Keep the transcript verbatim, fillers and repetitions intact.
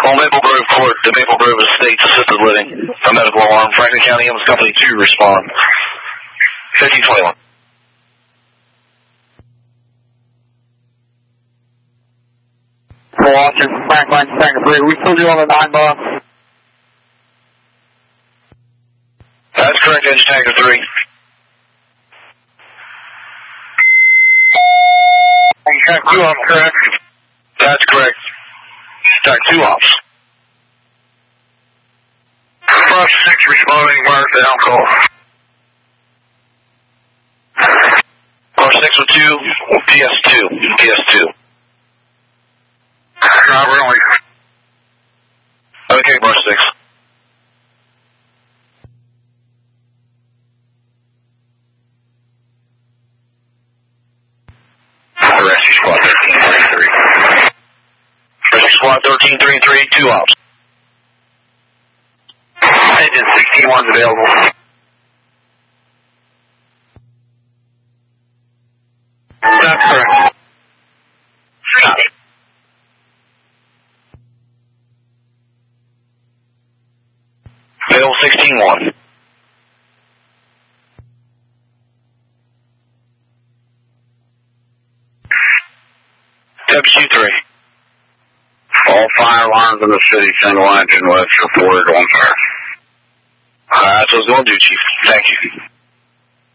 Call Maple Grove Court, the Maple Grove Estates Assisted Living. A medical alarm. Franklin County Ambulance Company two, respond. fifteen twenty-one. Watching Franklin, Franklin three. We still do on the nine bus? That's correct, engine tanker three. Track two off, correct? That's correct. Track two off. Bus six responding, mark down call. Bar six with two, P S two, P S two. Not really. Okay, bar six. Rescue Squad thirteen thirty-three. Rescue Squad thirteen thirty-three, two ops. Engine sixteen one's available. That's correct. Copy. Available sixteen one. W three. All fire alarms in the city, single engine, west reported on fire. Uh, that's what I was going to do, Chief. Thank you.